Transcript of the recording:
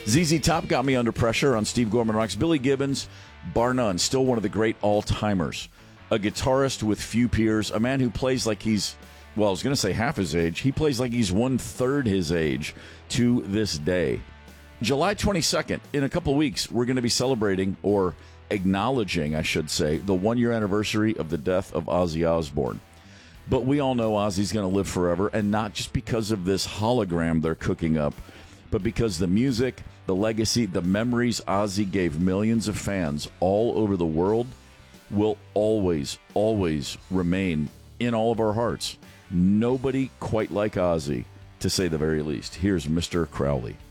ZZ Top got me under pressure on Steve Gorman Rocks. Billy Gibbons, bar none, still one of the great all-timers. A guitarist with few peers, a man who plays like he's, well, I was going to say half his age. He plays like he's 1/3 his age to this day. July 22nd, in a couple of weeks, we're going to be celebrating, or acknowledging, I should say, the 1-year anniversary of the death of Ozzy Osbourne. But we all know Ozzy's going to live forever, and not just because of this hologram they're cooking up, but because the music, the legacy, the memories Ozzy gave millions of fans all over the world will always, always remain in all of our hearts. Nobody quite like Ozzy, to say the very least. Here's Mr. Crowley.